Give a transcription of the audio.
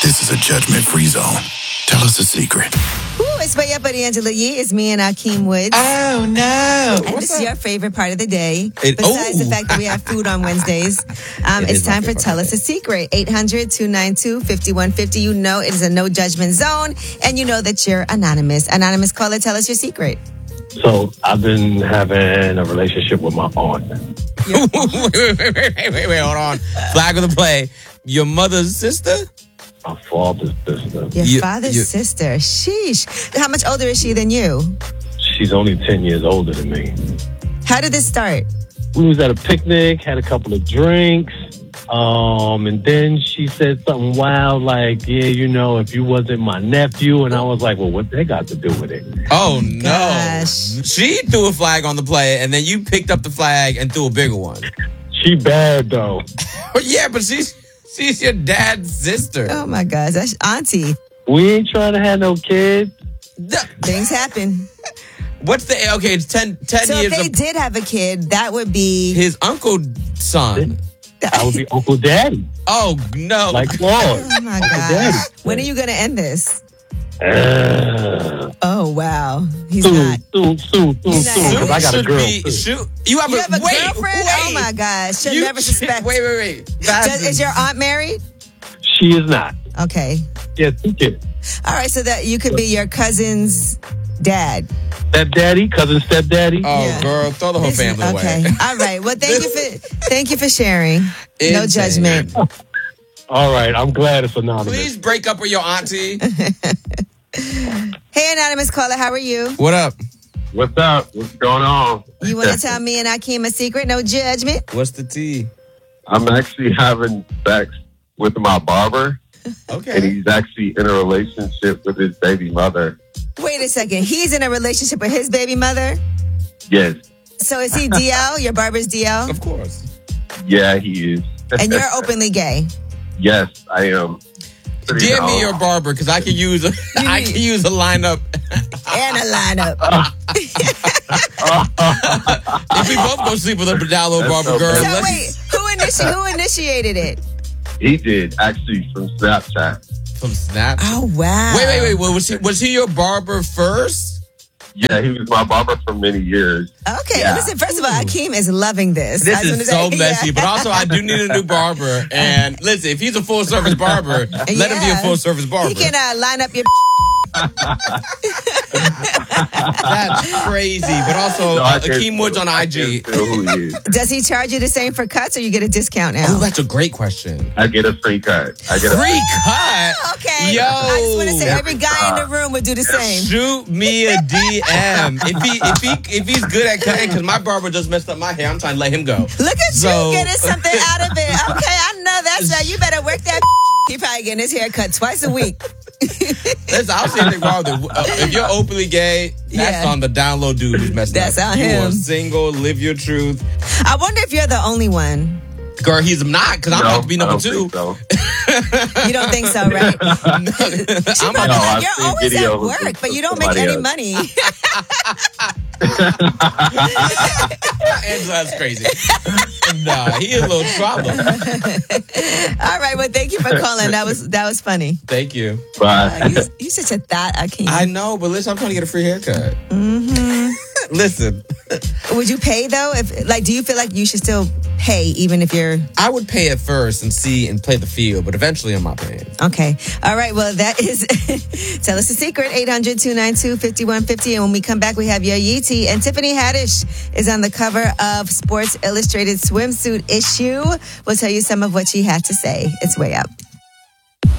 This is a judgment-free zone. Tell us a secret. It's Way Up with Angela Yee. It's me and Akeem Woods. Oh, no. And this is your favorite part of the day. It- Besides the oh. fact that we have food on Wednesdays. It's is my time for favorite Tell part Us a Secret. 800-292-5150. You know it is a no judgment zone. And you know that you're anonymous. Anonymous caller, tell us your secret. So I've been having a relationship with my aunt. wait, hold on. Flag of the play. Your mother's sister? My father's sister. Your father's sister. Sheesh. How much older is she than you? She's only 10 years older than me. How did this start? We was at a picnic, had a couple of drinks, and then she said something wild like, yeah, you know, if you wasn't my nephew, and I was like, well, what they got to do with it? Oh, no. Gosh. She threw a flag on the play, and then you picked up the flag and threw a bigger one. She bad, though. Yeah, but she's your dad's sister. Oh my gosh, that's auntie. We ain't trying to have no kids. Things happen. What's the, okay, it's 10 So years if they of did have a kid, that would be... his uncle's son. I would be Uncle Daddy. Oh, no. Like Claude. Oh my Uncle Daddy. gosh. When are you going to end this? Uh, Oh wow. He's soon, not. soon. Because I got a Should girl. be- too. shoot. You have You have a wait, girlfriend? Wait. Oh my gosh. She'll You- never suspect. Wait. Is your aunt married? She is not. Okay. Yeah, 2 kids. All right, so that you could be your cousin's dad. Stepdaddy, cousin stepdaddy. Oh, Yeah. girl, throw the whole family Okay. away. All right. Well, thank you for sharing. No Insane. judgment. All right, I'm glad it's anonymous. Please break up with your auntie. Hey, anonymous caller, how are you? What up? What's up? What's going on? You want to tell me and Akeem a secret? No judgment. What's the tea? I'm actually having sex with my barber, and Okay. he's actually in a relationship with his baby mother. Wait a second. He's in a relationship with his baby mother. Yes. So is he DL? Your barber's DL? Of course. Yeah, he is. And you're openly gay. Yes, I am. Pretty Give me hard. your barber because I can use a lineup. And a lineup. If we both go sleep with a download That's barber so girl, bad. So let's wait, who initiated it? He did, actually, from Snapchat. from Snap. Oh wow. Wait. Well, was he your barber first? Yeah, he was my barber for many years. Okay, Yeah. listen, first of all, Akeem is loving this. I This just wanna is so say, messy, yeah. but also I do need a new barber. And listen, if he's a full service barber, let him be a Yeah. full service barber. He can line up your That's crazy. But also, No, I can't Akeem Woods on I IG. can't tell who he is. Does he charge you the same for cuts or you get a discount now? Oh, that's a great question. I get a free cut. Free cut? Okay. Yo. I just want to say every guy in the room would do the same. Shoot me a DM if he's good at cutting. Because my barber just messed up my hair. I'm trying to let him go. Look at So- you getting something out of it. Okay, I know that's right. You better work that. He probably getting his hair cut twice a week. Listen, I'll say anything wrong with it. If you're openly gay, that's Yeah. on the download dude who's messed That's up. on You him. are single, live your truth. I wonder if you're the only one. Girl, he's not because I'm about to be number two. So. You don't think so, right? I'm But No, I've you're seen always at videos work, of but you don't make somebody any else. money. Angela's crazy. Nah, he is a little trouble. All right, well, thank you for calling. That was funny. Thank you. Bye. You such a thought, Akeem. I know, but listen, I'm trying to get a free haircut. Mm-hmm. Listen, Would you pay though? Do you feel like you should still pay even if you're I would pay it first and see and play the field, but eventually I'm not paying. okay? All right, well, that is tell us a secret. 800-292-5150. And when we come back, we have your Yeetie and Tiffany Haddish is on the cover of Sports Illustrated swimsuit issue. We'll tell you some of what she had to say. It's Way Up.